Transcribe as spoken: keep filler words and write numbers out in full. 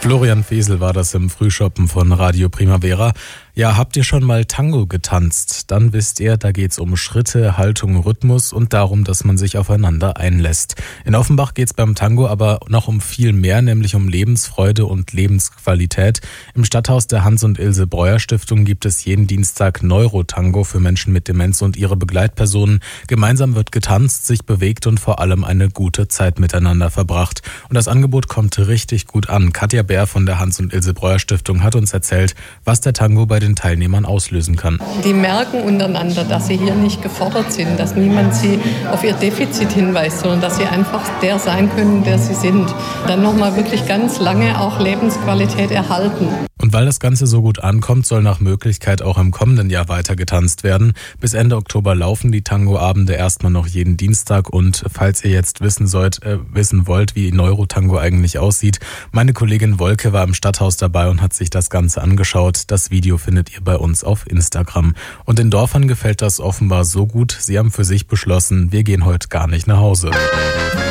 Florian Fesel war das im Frühschoppen von Radio Primavera. Ja, habt ihr schon mal Tango getanzt? Dann wisst ihr, da geht's um Schritte, Haltung, Rhythmus und darum, dass man sich aufeinander einlässt. In Offenbach geht's beim Tango aber noch um viel mehr, nämlich um Lebensfreude und Lebensqualität. Im Stadthaus der Hans- und Ilse Breuer Stiftung gibt es jeden Dienstag Neurotango für Menschen mit Demenz und ihre Begleitpersonen. Gemeinsam wird getanzt, sich bewegt und vor allem eine gute Zeit miteinander verbracht. Und das Angebot kommt richtig gut an. Katja Bär von der Hans- und Ilse Breuer Stiftung hat uns erzählt, was der Tango bei den Teilnehmern auslösen kann. Die merken untereinander, dass sie hier nicht gefordert sind, dass niemand sie auf ihr Defizit hinweist, sondern dass sie einfach der sein können, der sie sind. Dann nochmal wirklich ganz lange auch Lebensqualität erhalten. Und weil das Ganze so gut ankommt, soll nach Möglichkeit auch im kommenden Jahr weiter getanzt werden. Bis Ende Oktober laufen die Tango-Abende erstmal noch jeden Dienstag. Und falls ihr jetzt wissen sollt, äh, wissen wollt, wie Neurotango eigentlich aussieht, meine Kollegin Wolke war im Stadthaus dabei und hat sich das Ganze angeschaut. Das Video findet ihr bei uns auf Instagram. Und den Dorfern gefällt das offenbar so gut, sie haben für sich beschlossen, wir gehen heute gar nicht nach Hause.